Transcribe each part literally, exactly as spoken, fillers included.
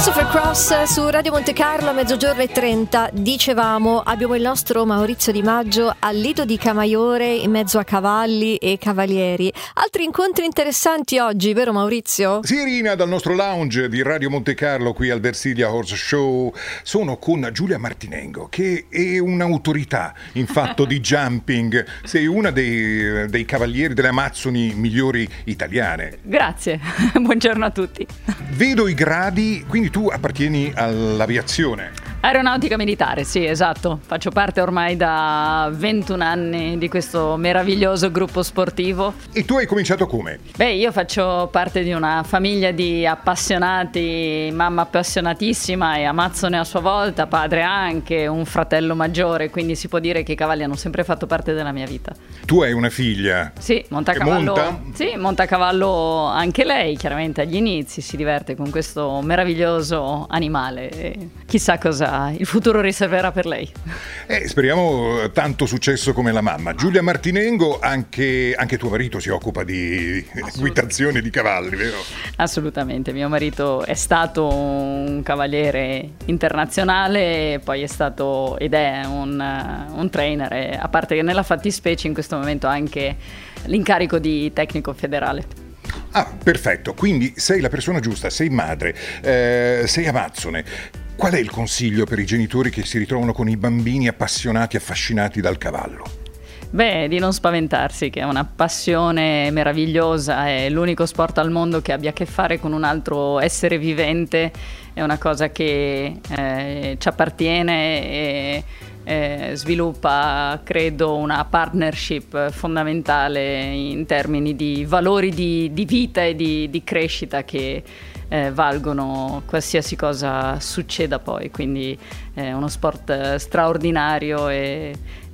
Christopher Cross su Radio Monte Carlo a mezzogiorno e trenta. Dicevamo, abbiamo il nostro Maurizio Di Maggio al lido di Camaiore in mezzo a cavalli e cavalieri. Altri incontri interessanti oggi, vero Maurizio? Sì, Irina, dal nostro lounge di Radio Monte Carlo qui al Versilia Horse Show sono con Giulia Martinengo, che è un'autorità in fatto di jumping. Sei una dei, dei cavalieri delle Amazzoni migliori italiane. Grazie, buongiorno a tutti. Vedo i gradi, quindi tu appartieni all'aviazione. Aeronautica militare, sì, esatto. Faccio parte ormai da ventuno anni di questo meraviglioso gruppo sportivo. E tu hai cominciato come? Beh, io faccio parte di una famiglia di appassionati, mamma appassionatissima e amazzone a sua volta, padre anche, un fratello maggiore, quindi si può dire che i cavalli hanno sempre fatto parte della mia vita. Tu hai una figlia? Sì, monta a cavallo. Monta? Sì, monta a cavallo anche lei, chiaramente agli inizi, si diverte con questo meraviglioso animale e chissà cosa il futuro riserverà per lei. Eh, speriamo tanto successo come la mamma. Giulia Martinengo, anche, anche tuo marito si occupa di equitazione di cavalli, vero? Assolutamente, mio marito è stato un cavaliere internazionale, poi è stato ed è un, un trainer, e a parte che nella fattispecie in questo momento ha anche l'incarico di tecnico federale. Ah, perfetto, quindi sei la persona giusta, sei madre, eh, sei amazzone. Qual è il consiglio per i genitori che si ritrovano con i bambini appassionati, affascinati dal cavallo? Beh, di non spaventarsi, che è una passione meravigliosa, è l'unico sport al mondo che abbia a che fare con un altro essere vivente, è una cosa che eh, ci appartiene e eh, sviluppa, credo, una partnership fondamentale in termini di valori di, di vita e di, di crescita che Eh, valgono qualsiasi cosa succeda poi, quindi è uno sport straordinario e,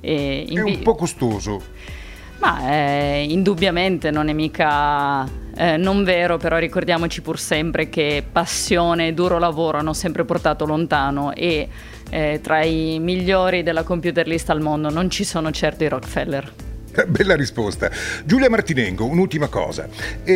e invi- è un po' costoso. Ma eh, indubbiamente non è mica eh, non vero, però ricordiamoci pur sempre che passione e duro lavoro hanno sempre portato lontano e eh, tra i migliori della computer list al mondo non ci sono certo i Rockefeller. Bella risposta. Giulia Martinengo, un'ultima cosa.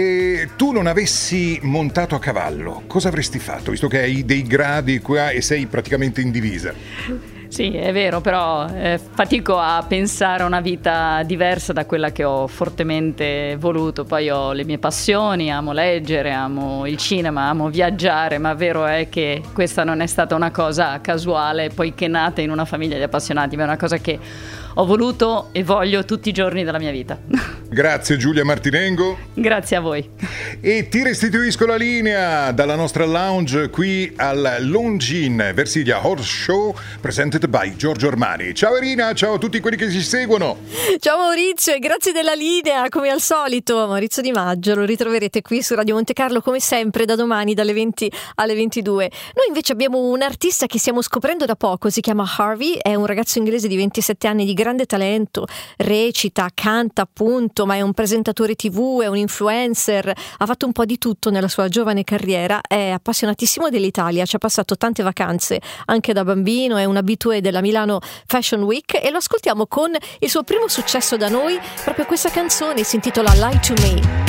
E tu non avessi montato a cavallo, cosa avresti fatto, visto che hai dei gradi qua e sei praticamente in divisa? Sì, è vero, però eh, fatico a pensare a una vita diversa da quella che ho fortemente voluto. Poi ho le mie passioni, amo leggere, amo il cinema, amo viaggiare, ma vero è che questa non è stata una cosa casuale, poiché nata in una famiglia di appassionati, ma è una cosa che ho voluto e voglio tutti i giorni della mia vita. Grazie Giulia Martinengo. Grazie a voi. E ti restituisco la linea dalla nostra lounge qui al Longines Versilia Horse Show, presented by Giorgio Armani. Ciao Irina, ciao a tutti quelli che ci seguono. Ciao Maurizio e grazie della linea, come al solito. Maurizio Di Maggio lo ritroverete qui su Radio Monte Carlo come sempre da domani dalle venti alle ventidue. Noi invece abbiamo un artista che stiamo scoprendo da poco, si chiama Harvey, è un ragazzo inglese di ventisette anni di grande talento, recita, canta appunto, ma è un presentatore tivù, è un influencer, ha fatto un po' di tutto nella sua giovane carriera, è appassionatissimo dell'Italia, ci ha passato tante vacanze anche da bambino, è un abitué della Milano Fashion Week e lo ascoltiamo con il suo primo successo da noi, proprio questa canzone si intitola Lie to Me.